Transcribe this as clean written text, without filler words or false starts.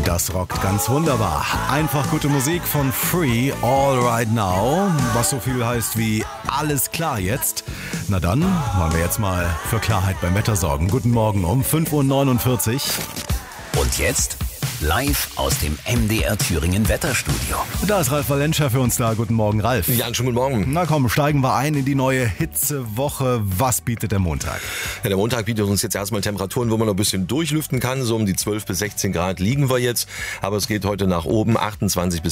Das rockt ganz wunderbar. Einfach gute Musik von Free, All Right Now, was so viel heißt wie alles klar jetzt. Na dann wollen wir jetzt mal für Klarheit beim Wetter sorgen. Guten Morgen um 5:49 Uhr. Und jetzt live aus dem MDR Thüringen Wetterstudio. Da ist Ralf Valentscher für uns da. Guten Morgen, Ralf. Ja, schönen guten Morgen. Na komm, steigen wir ein in die neue Hitzewoche. Was bietet der Montag? Ja, der Montag bietet uns jetzt erstmal Temperaturen, wo man noch ein bisschen durchlüften kann. So um die 12 bis 16 Grad liegen wir jetzt. Aber es geht heute nach oben, 28 bis